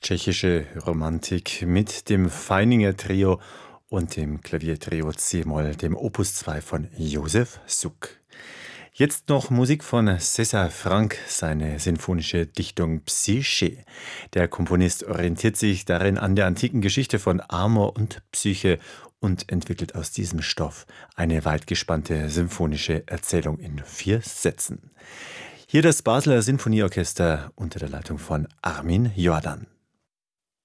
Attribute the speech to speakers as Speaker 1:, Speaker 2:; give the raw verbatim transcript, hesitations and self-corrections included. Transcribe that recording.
Speaker 1: Tschechische Romantik mit dem Feininger Trio und dem Klaviertrio C-Moll, dem Opus zwei von Josef Suk. Jetzt noch Musik von César Franck, seine sinfonische Dichtung Psyche. Der Komponist orientiert sich darin an der antiken Geschichte von Amor und Psyche und entwickelt aus diesem Stoff eine weitgespannte symphonische Erzählung in vier Sätzen. Hier das Basler Sinfonieorchester unter der Leitung von Armin Jordan.